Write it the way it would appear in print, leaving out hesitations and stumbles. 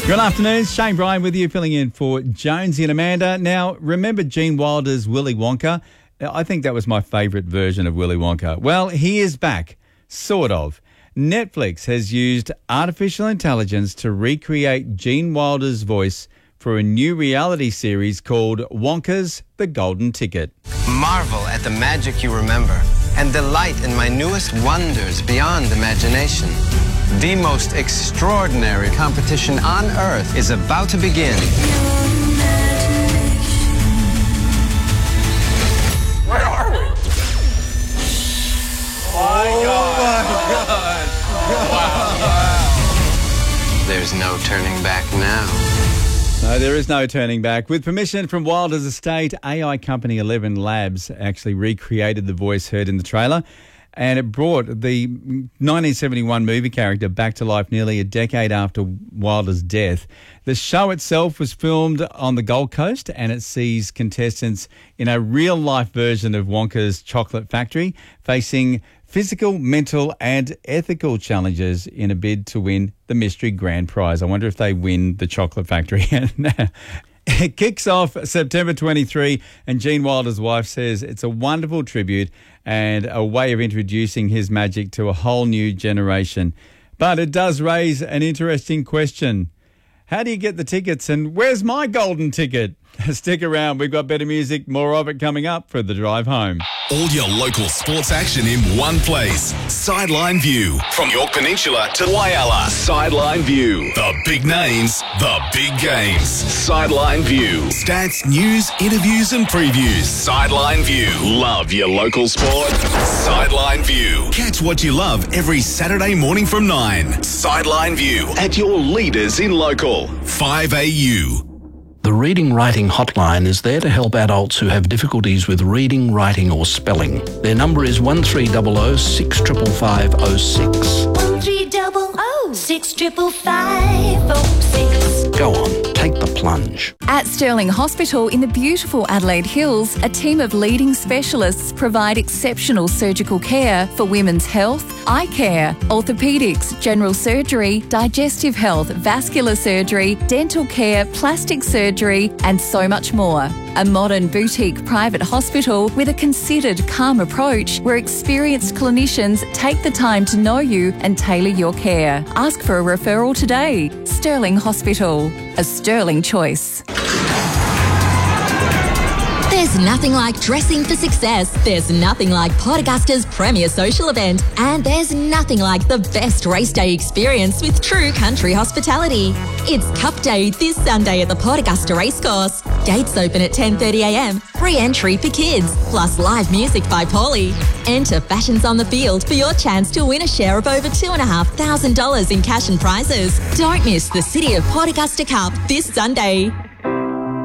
Good afternoon, Shane Bryan with you, filling in for Jonesy and Amanda. Now, remember Gene Wilder's Willy Wonka? I think that was my favourite version of Willy Wonka. Well, he is back, sort of. Netflix has used artificial intelligence to recreate Gene Wilder's voice for a new reality series called Wonka's The Golden Ticket. Marvel at the magic you remember and delight in my newest wonders beyond imagination. The most extraordinary competition on Earth is about to begin. Where are we? Oh my God. Wow. There's no turning back now. No, there is no turning back. With permission from Wilder's estate, AI company 11 Labs actually recreated the voice heard in the trailer, and it brought the 1971 movie character back to life nearly a decade after Wilder's death. The show itself was filmed on the Gold Coast, and it sees contestants in a real-life version of Wonka's Chocolate Factory facing physical, mental and ethical challenges in a bid to win the mystery grand prize. I wonder if they win the Chocolate Factory. It kicks off September 23, and Gene Wilder's wife says it's a wonderful tribute and a way of introducing his magic to a whole new generation. But it does raise an interesting question. How do you get the tickets, and where's my golden ticket? Stick around. We've got better music, more of it coming up for the drive home. All your local sports action in one place. Sideline View. From York Peninsula to Whyalla. Sideline View. The big names, the big games. Sideline View. Stats, news, interviews and previews. Sideline View. Love your local sport? Sideline View. Catch what you love every Saturday morning from 9. Sideline View. At your leaders in local. 5AU. The Reading Writing Hotline is there to help adults who have difficulties with reading, writing or spelling. Their number is 1300 65506. 1300 65506. Go on, take the plunge. At Stirling Hospital in the beautiful Adelaide Hills, a team of leading specialists provide exceptional surgical care for women's health, eye care, orthopaedics, general surgery, digestive health, vascular surgery, dental care, plastic surgery, and so much more. A modern boutique private hospital with a considered, calm approach where experienced clinicians take the time to know you and tailor your care. Ask for a referral today. Stirling Hospital, a Sterling choice. There's nothing like dressing for success. There's nothing like Port Augusta's premier social event. And there's nothing like the best race day experience with true country hospitality. It's Cup Day this Sunday at the Port Augusta Racecourse. Gates open at 10:30am. Free entry for kids, plus live music by Paulie. Enter Fashions on the Field for your chance to win a share of over $2,500 in cash and prizes. Don't miss the City of Port Augusta Cup this Sunday.